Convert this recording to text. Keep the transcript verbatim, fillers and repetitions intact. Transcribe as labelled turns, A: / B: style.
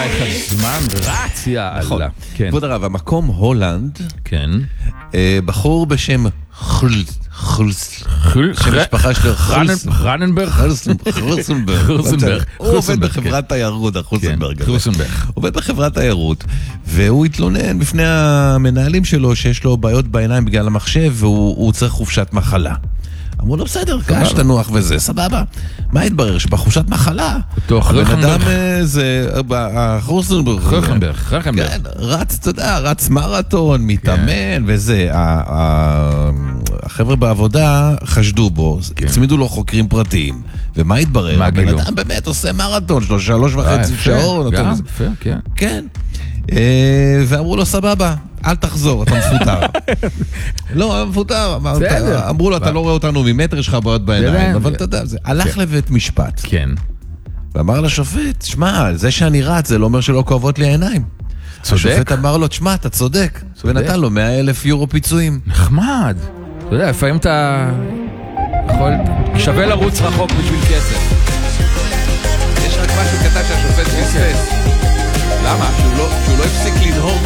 A: איך הזמן רץ, יאללה.
B: כבוד הרב, המקום הולנד,
A: כן.
B: בחור בשם חולס, חולס, שמשפחה שלו
A: חרננברג?
B: חרסנברג.
A: חרסנברג.
B: הוא עובד בחברת תיירות, החרסנברג.
A: חרסנברג.
B: עובד בחברת תיירות, והוא התלונן בפני המנהלים שלו שיש לו בעיות בעיניים בגלל המחשב, והוא צריך חופשת מחלה. אמרו לו, בסדר, קש, תנוח וזה, סבבה. מה התברר? שבחופשת מחלה, הבן אדם זה, החרסנברג,
A: חרסנברג, חרסנברג.
B: כן, רץ, אתה יודע, רץ מרתון, מתאמן וזה. החבר'ה בעבודה חשדו בו, הצמידו לו חוקרים פרטיים. ומה התברר? הבן אדם באמת עושה מרתון, שלוש וחצי שעות.
A: גם, כן.
B: כן. ואמרו לו, סבבה, אל תחזור, אתה מפוטר. לא, מפוטר. אמרו לו, אתה לא רואה אותנו ממטר, יש לך בעיות בעיניים. אבל אתה יודע, הלך לבית משפט.
A: כן.
B: ואמר לשופט, שמע, זה שאני רץ, זה לא אומר שלא כואבות לי העיניים.
A: צודק.
B: השופט אמר לו, תשמע, אתה צודק. ונתן לו מאה אלף יורו פיצויים.
A: נחמד. אתה יודע, לפעמים אתה יכול, שווה לרוץ רחוק בשביל כסף.
B: יש רק משהו קטן שהשופט פספס. למה? שהוא לא הפסיק לנהור